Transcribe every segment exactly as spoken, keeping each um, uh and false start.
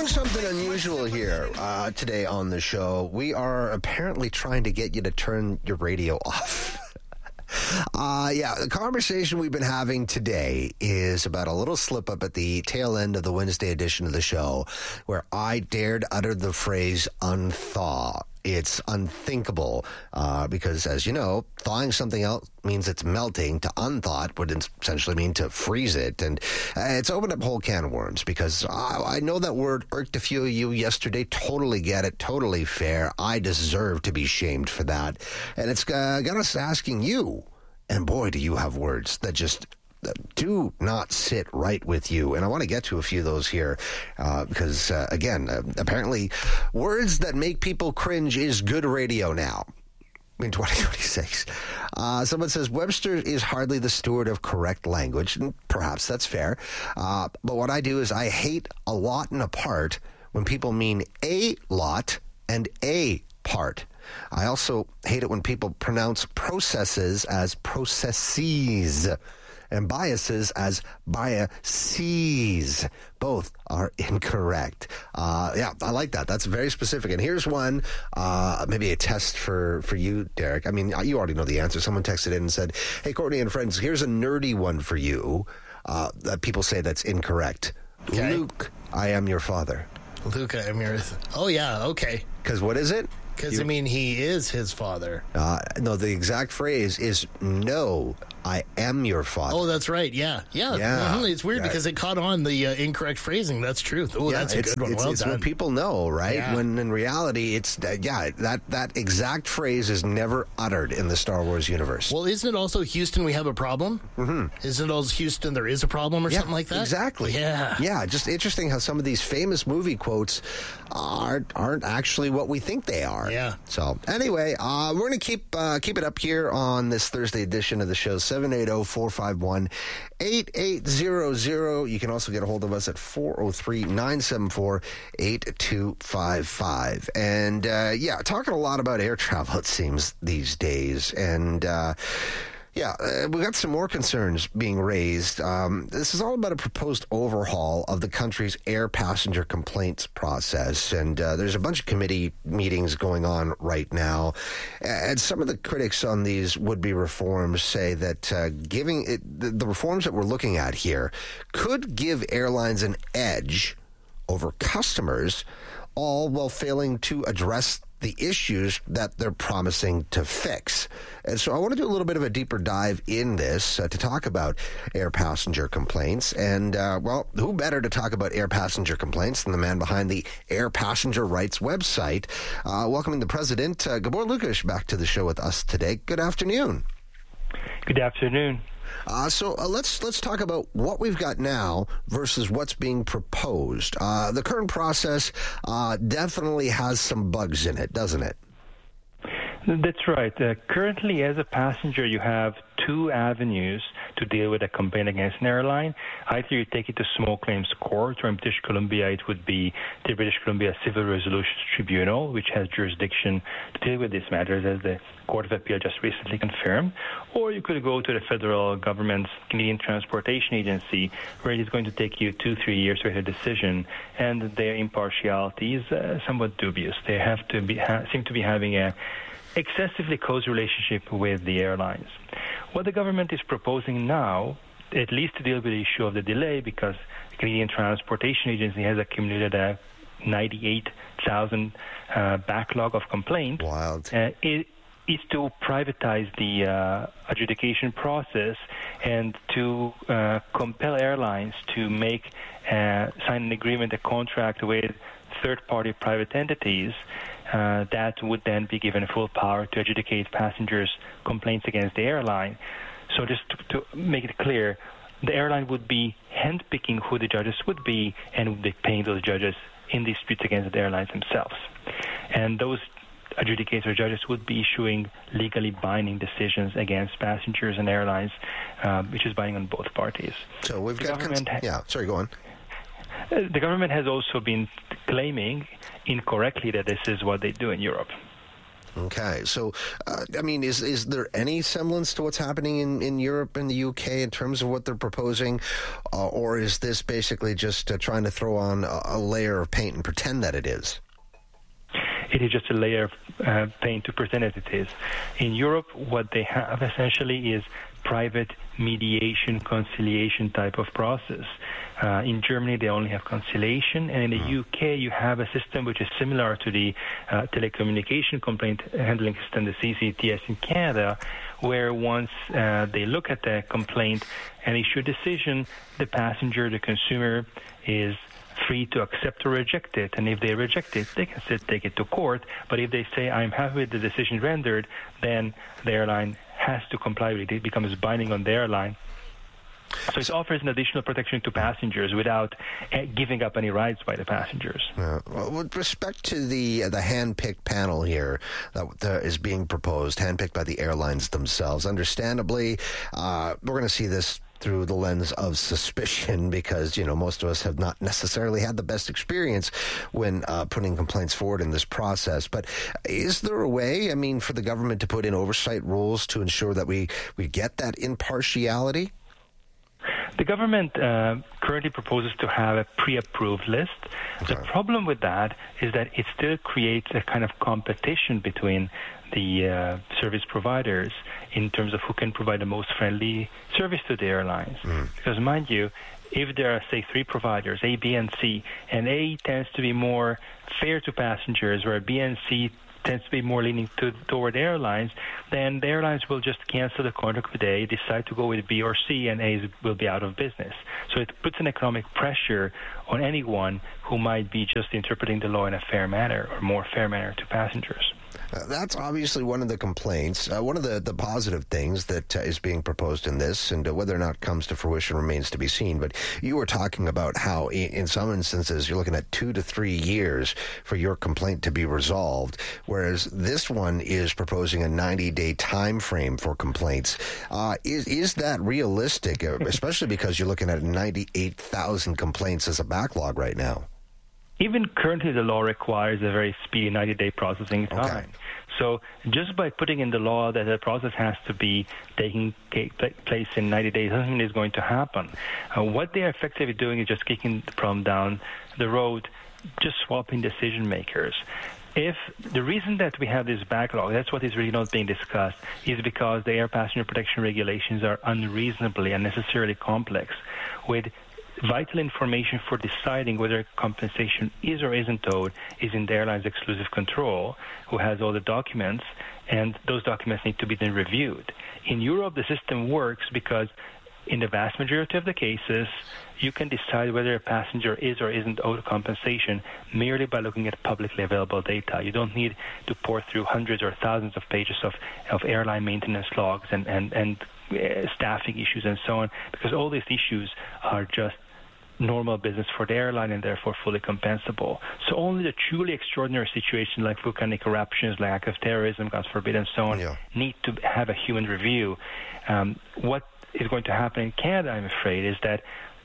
something unusual here uh, today on the show. We are apparently trying to get you to turn your radio off. Uh, yeah, the conversation we've been having today is about a little slip up at the tail end of the Wednesday edition of the show where I dared utter the phrase unthaw. It's unthinkable uh, because, as you know, thawing something out means it's melting. To unthaw it would essentially mean to freeze it. And uh, it's opened up a whole can of worms because I, I know that word irked a few of you yesterday. Totally get it. Totally fair. I deserve to be shamed for that. And it's uh, got us asking you, and boy, do you have words that just do not sit right with you. And I want to get to a few of those here uh, because, uh, again, uh, apparently words that make people cringe is good radio now in twenty twenty-six. Uh, someone says Webster is hardly the steward of correct language, and perhaps that's fair. Uh, but what I do is I hate a lot and a part when people mean a lot and a part. I also hate it when people pronounce processes as processes and biases as biases. Both are incorrect. Uh, yeah, I like that. That's very specific. And here's one, uh, maybe a test for, for you, Derek. I mean, you already know the answer. Someone texted in and said, hey, Courtney and friends, here's a nerdy one for you uh, that people say that's incorrect. Okay. Luke, I am your father. Luke, I am your... Oh, yeah, okay. Because what is it? Because, I mean, he is his father. Uh, no, the exact phrase is, no, I am your father. Oh, that's right. Yeah. Yeah. yeah. Mm-hmm. It's weird yeah. because it caught on the uh, incorrect phrasing. That's true. Oh, yeah, that's a good one. It's, well it's done. what people know, right? Yeah. When in reality, it's, uh, yeah, that, that exact phrase is never uttered in the Star Wars universe. Well, isn't it also Houston, we have a problem? Mm-hmm. Isn't it also Houston, there is a problem or yeah, something like that? Exactly. Yeah. Yeah, just interesting how some of these famous movie quotes aren't, aren't actually what we think they are. Yeah. So, anyway, uh, we're going to keep uh, keep it up here on this Thursday edition of the show, seven eight zero, four five one, eight eight zero zero. You can also get a hold of us at four oh three, nine seven four, eight two five five. And, uh, yeah, talking a lot about air travel, it seems, these days. And, uh, yeah, uh, we got some more concerns being raised. Um, this is all about a proposed overhaul of the country's air passenger complaints process. And uh, there's a bunch of committee meetings going on right now. And some of the critics on these would-be reforms say that uh, giving it, the, the reforms that we're looking at here could give airlines an edge over customers, all while failing to address the issues that they're promising to fix. And so I want to do a little bit of a deeper dive in this uh, to talk about air passenger complaints. And, uh, well, who better to talk about air passenger complaints than the man behind the Air Passenger Rights website? Uh, welcoming the president, uh, Gabor Lukash, back to the show with us today. Good afternoon. Good afternoon. Uh, so uh, let's let's talk about what we've got now versus what's being proposed. Uh, the current process uh, definitely has some bugs in it, doesn't it? That's right. Uh, currently, as a passenger, you have two avenues to deal with a complaint against an airline. Either you take it to small claims court, or in British Columbia, it would be the British Columbia Civil Resolutions Tribunal, which has jurisdiction to deal with these matters, as the Court of Appeal just recently confirmed. Or you could go to the federal government's Canadian Transportation Agency, where it is going to take you two, three years to get a decision, and their impartiality is uh, somewhat dubious. They have to be ha- seem to be having a excessively close relationship with the airlines. What the government is proposing now, at least to deal with the issue of the delay, because the Canadian Transportation Agency has accumulated a ninety-eight thousand uh, backlog of complaints, Wild. Uh, it, is to privatize the uh, adjudication process and to uh, compel airlines to make uh, sign an agreement, a contract with third-party private entities uh, that would then be given full power to adjudicate passengers' complaints against the airline. So just to, to make it clear, the airline would be handpicking who the judges would be and would be paying those judges in disputes against the airlines themselves. And those adjudicator judges would be issuing legally binding decisions against passengers and airlines, uh, which is binding on both parties. So we've the got... Government Cons- yeah, sorry, go on. Uh, the government has also been claiming incorrectly that this is what they do in Europe. Okay, so, uh, I mean, is is there any semblance to what's happening in, in Europe and the U K in terms of what they're proposing, uh, or is this basically just uh, trying to throw on a, a layer of paint and pretend that it is? It is just a layer of uh, paint to pretend that it is. In Europe, what they have essentially is private mediation, conciliation type of process. Uh, in Germany, they only have conciliation, and in the U K, you have a system which is similar to the uh, telecommunication complaint handling system, the C C T S in Canada, where once uh, they look at the complaint and issue a decision, the passenger, the consumer, is free to accept or reject it. And if they reject it, they can sit, take it to court. But if they say, I'm happy with the decision rendered, then the airline has to comply with it. It becomes binding on the airline. So it offers an additional protection to passengers without uh, giving up any rights by the passengers. Uh, well, with respect to the uh, the hand-picked panel here that uh, is being proposed, hand-picked by the airlines themselves, understandably, uh, we're going to see this through the lens of suspicion because, you know, most of us have not necessarily had the best experience when uh, putting complaints forward in this process. But is there a way, I mean, for the government to put in oversight rules to ensure that we, we get that impartiality? The government uh, currently proposes to have a pre-approved list. Okay. The problem with that is that it still creates a kind of competition between the uh, service providers in terms of who can provide the most friendly service to the airlines. Mm. Because, mind you, if there are, say, three providers, A, B, and C, and A tends to be more fair to passengers, where B and C tends to be more leaning to, toward airlines, then the airlines will just cancel the contract with A, decide to go with B or C, and A will be out of business. So it puts an economic pressure on anyone who might be just interpreting the law in a fair manner or more fair manner to passengers. Uh, that's obviously one of the complaints. Uh, one of the, the positive things that uh, is being proposed in this, and uh, whether or not it comes to fruition remains to be seen. But you were talking about how in, in some instances you're looking at two to three years for your complaint to be resolved, whereas this one is proposing a ninety-day time frame for complaints. Uh, is, is that realistic, especially because you're looking at ninety-eight thousand complaints as a backlog right now? Even currently, the law requires a very speedy ninety-day processing time. Okay. So just by putting in the law that the process has to be taking place in ninety days doesn't mean it's going to happen. Uh, what they're effectively doing is just kicking the problem down the road, just swapping decision makers. If the reason that we have this backlog, that's what is really not being discussed, is because the air passenger protection regulations are unreasonably, unnecessarily complex, with vital information for deciding whether compensation is or isn't owed is in the airline's exclusive control, who has all the documents, and those documents need to be then reviewed. In Europe, the system works because in the vast majority of the cases, you can decide whether a passenger is or isn't owed compensation merely by looking at publicly available data. You don't need to pour through hundreds or thousands of pages of, of airline maintenance logs and, and, and uh, staffing issues and so on, because all these issues are just normal business for the airline and therefore fully compensable. So only the truly extraordinary situations like volcanic eruptions, lack of terrorism, God forbid, and so on, yeah. need to have a human review. Um, what is going to happen in Canada, I'm afraid, is that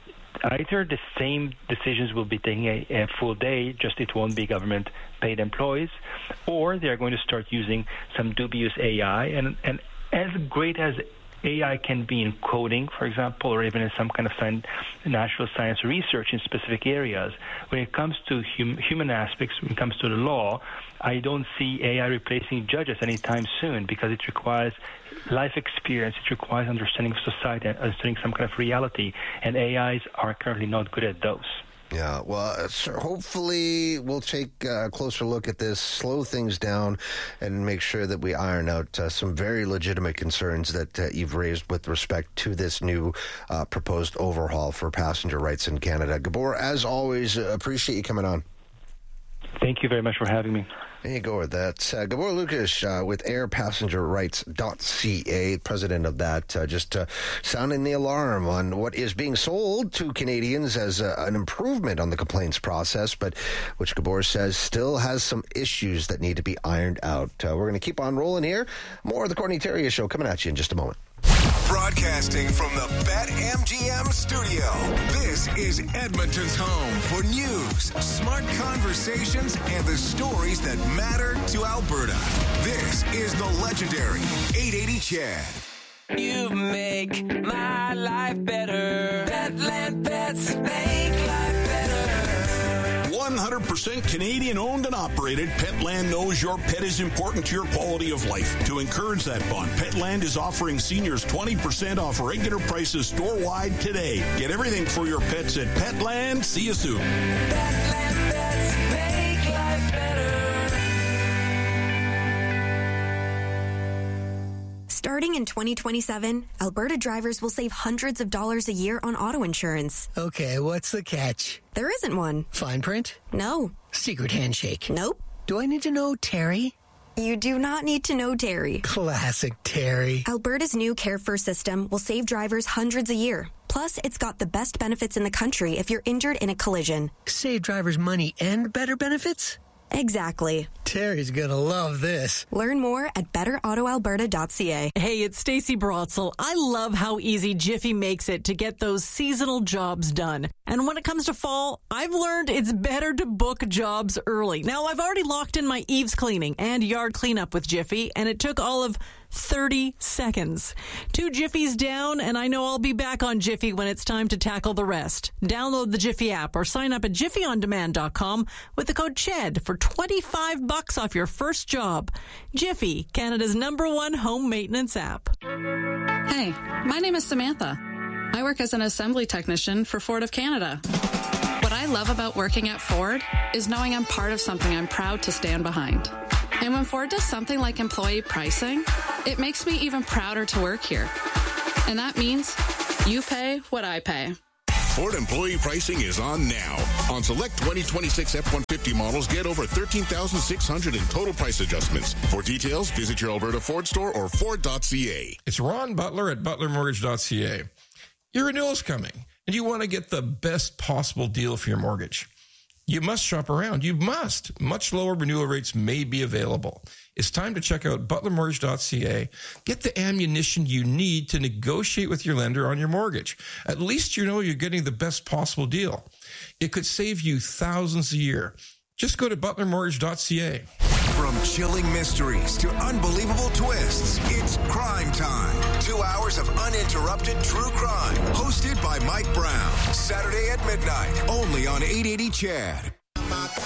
either the same decisions will be taking a, a full day, just it won't be government-paid employees, or they're going to start using some dubious A I. And, and as great as A I can be in coding, for example, or even in some kind of science, natural science research in specific areas, when it comes to hum, human aspects, when it comes to the law, I don't see A I replacing judges anytime soon, because it requires life experience, it requires understanding of society, understanding some kind of reality, and A Is are currently not good at those. Yeah, well, sir, hopefully we'll take a closer look at this, slow things down, and make sure that we iron out uh, some very legitimate concerns that uh, you've raised with respect to this new uh, proposed overhaul for passenger rights in Canada. Gabor, as always, uh, appreciate you coming on. Thank you very much for having me. There you go. That's uh, Gabor Lukasz uh, with air passenger rights dot c a, president of that, uh, just uh, sounding the alarm on what is being sold to Canadians as uh, an improvement on the complaints process, but which Gabor says still has some issues that need to be ironed out. Uh, we're going to keep on rolling here. More of the Courtney Theriault Show coming at you in just a moment. Broadcasting from the BetMGM studio, this is Edmonton's home for news, smart conversations, and the stories that matter to Alberta. This is the legendary eight eighty Chad. You make my life better. Petland Pets make life better. one hundred percent Canadian owned and operated, Petland knows your pet is important to your quality of life. To encourage that bond, Petland is offering seniors twenty percent off regular prices store-wide today. Get everything for your pets at Petland. See you soon. Petland Pets make life better. Starting in twenty twenty-seven, Alberta drivers will save hundreds of dollars a year on auto insurance. Okay, what's the catch? There isn't one. Fine print? No. Secret handshake? Nope. Do I need to know Terry? You do not need to know Terry. Classic Terry. Alberta's new Care First system will save drivers hundreds a year. Plus, it's got the best benefits in the country if you're injured in a collision. Save drivers money and better benefits? Exactly. Terry's gonna love this. Learn more at better auto alberta dot c a. Hey, it's Stacey Brotzel. I love how easy Jiffy makes it to get those seasonal jobs done. And when it comes to fall, I've learned it's better to book jobs early. Now, I've already locked in my eaves cleaning and yard cleanup with Jiffy, and it took all of thirty seconds. Two Jiffies down, and I know I'll be back on Jiffy when it's time to tackle the rest. Download the Jiffy app or sign up at jiffy on demand dot com with the code CHED for twenty-five bucks off your first job. Jiffy, Canada's number one home maintenance app. Hey, my name is Samantha. I work as an assembly technician for Ford of Canada. What I love about working at Ford is knowing I'm part of something I'm proud to stand behind. And when Ford does something like employee pricing, it makes me even prouder to work here. And that means you pay what I pay. Ford employee pricing is on now. On select twenty twenty-six F one fifty models, get over thirteen thousand six hundred in total price adjustments. For details, visit your Alberta Ford store or Ford dot c a. It's Ron Butler at butler mortgage dot c a. Your renewal's coming, and you want to get the best possible deal for your mortgage. You must shop around. You must. Much lower renewal rates may be available. It's time to check out butler mortgage dot c a. Get the ammunition you need to negotiate with your lender on your mortgage. At least you know you're getting the best possible deal. It could save you thousands a year. Just go to butler mortgage dot c a. From chilling mysteries to unbelievable twists, it's Crime Time. Two hours of uninterrupted true crime. Hosted by Mike Brown. Saturday at midnight, only on eight eighty Chad.